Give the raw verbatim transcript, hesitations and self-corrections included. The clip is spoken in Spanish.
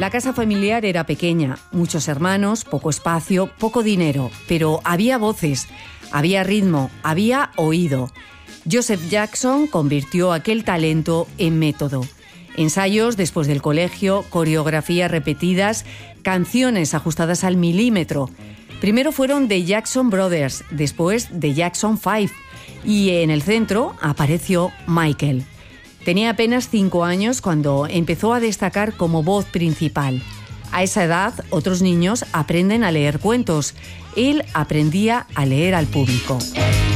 La casa familiar era pequeña, muchos hermanos, poco espacio, poco dinero, pero había voces, había ritmo, había oído. Joseph Jackson convirtió aquel talento en método. Ensayos después del colegio, coreografías repetidas, canciones ajustadas al milímetro. Primero fueron The Jackson Brothers, después The Jackson Five, y en el centro apareció Michael. Tenía apenas cinco años cuando empezó a destacar como voz principal. A esa edad, otros niños aprenden a leer cuentos. Él aprendía a leer al público.